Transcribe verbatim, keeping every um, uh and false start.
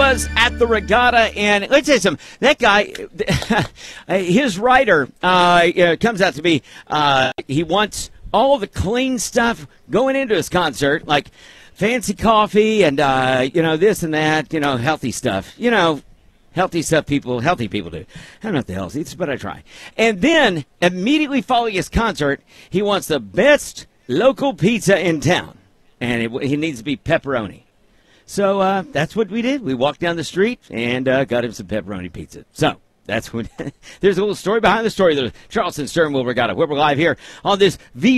was at the regatta, and let's say something. That guy, his writer, uh, you know, comes out to be, uh, he wants all the clean stuff going into his concert, like fancy coffee and, uh, you know, this and that, you know, healthy stuff. You know, healthy stuff people, healthy people do. I'm not the healthiest, but I try. And then, immediately following his concert, he wants the best local pizza in town. And it, he needs to be pepperoni. So uh, that's what we did. We walked down the street and uh, got him some pepperoni pizza. So that's what. There's a little story behind the story. The Charleston Sternwheel Regatta. We're live here on this V.